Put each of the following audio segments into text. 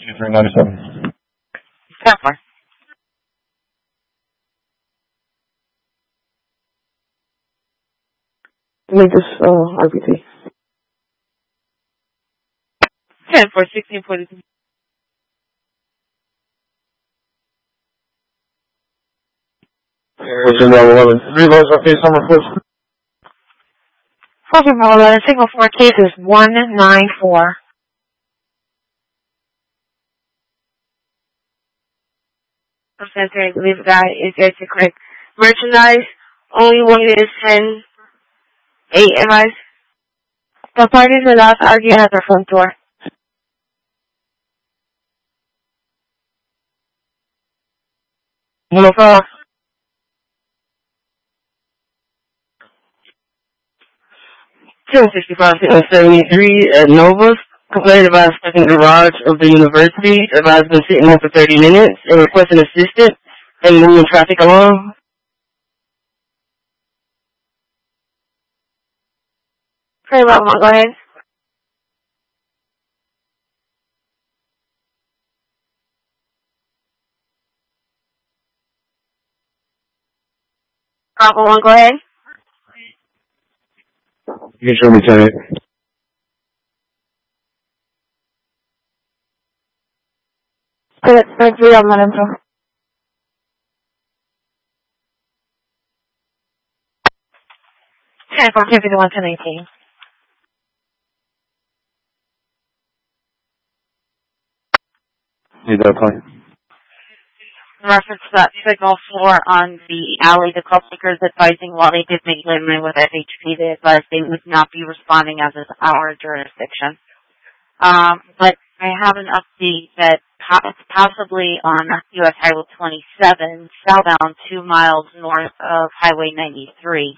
397. 10-4. Make this RPT. 10-4, 1642. Virgin Mobile 11. Reloads on case number 4. Virgin Mobile 11, signal 4, case is 194. I'm sorry, I believe that is there to correct. Merchandise, only one is 10, 8 advice. The parties allowed to argue at the front door. Hello, 5. 1065-73 at Novus. Complained about a second garage of the university. Advised been sitting there for 30 minutes and requesting assistance and moving traffic along. Very well, go ahead. Bravo 1, go ahead. You can show me 10-8. Third 3 on Lennon. 10-4, 51, 1018. Need that point. In reference to that signal 4 on the alley, the call takers advising while they did make limit with FHP, they advised they would not be responding as is our jurisdiction. But I have an update that it's possibly on US Highway 27, southbound 2 miles north of Highway 93.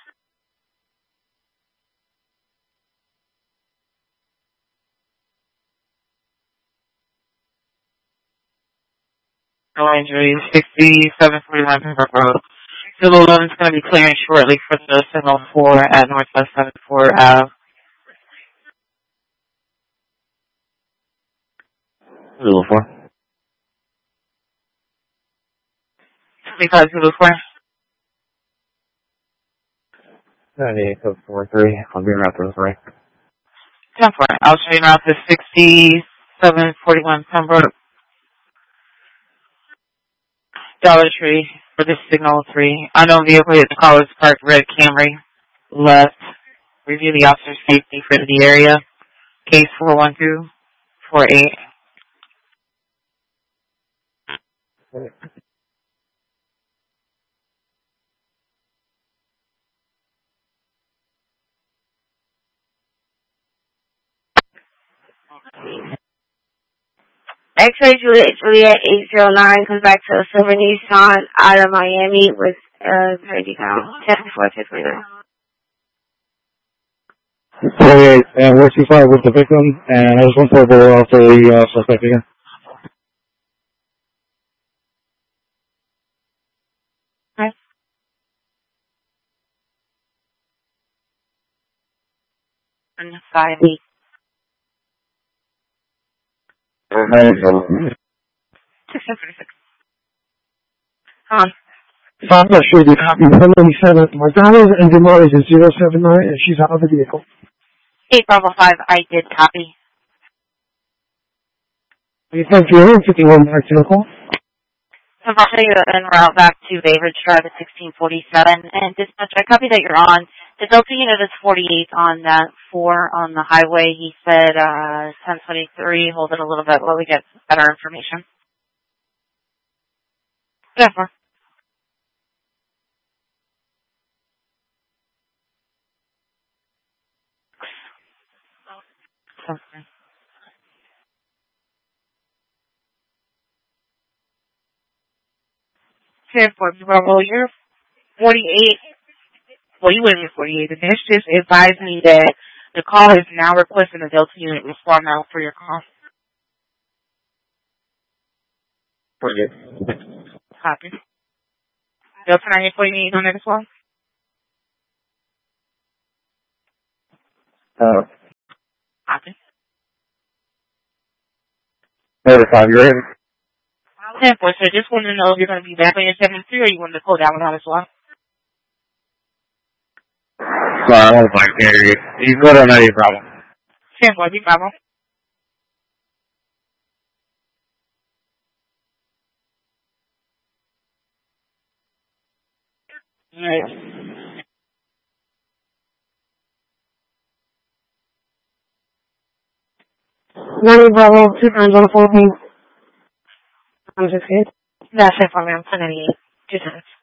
Line 6741 Pembroke Road. Signal 11 is going to be clearing shortly for the signal 4 at Northwest 74 Ave. Zulu 4. 25 Zulu 4. 98-43. I'll be around to the 3. 10-4. I'll show you now to 6741 Pembroke. Dollar Tree for this signal 3. Unknown vehicle hit the College Park red Camry. Left. Review the officer's safety for the area. Case 41248. X-ray Juliet 809 comes back to a silver Nissan out of Miami with 30 pounds. 10-4-629. 48, and we're 25 with the victim, and I just want to pull off the suspect again. Okay. And 5-8. I'm not sure the copy. 197 McDonald's and Demar is in 079, and she's out of the vehicle. 8 Bravo 5, I did copy. Thank you. 51 back to the call. So I'll show you en route back to Bay Ridge Drive at 1647. And dispatch, I copy that you're on. The Delta unit is 48 on that 4 on the highway. He said 1023. Hold it a little bit while we get better information. Yeah, 4. Okay. Ten for Bravo, you're 48. Well, you wouldn't be 48. The nurse just advised me that the call is now requesting a Delta unit respond now for your call. 48. Copy. Delta 9848 on that as well? Uh, Copy. Number 5, you ready? 10-4, sir. Just wanted to know if you're going to be back on your 7-3 or you want to pull that one out as well. Sorry, I want to blank here. You go to another problem. 10-4, big Bravo. Alright. Nani Bravo, 2 times on 14. I'm just good. That's it for me. I'm 1098. 2 times.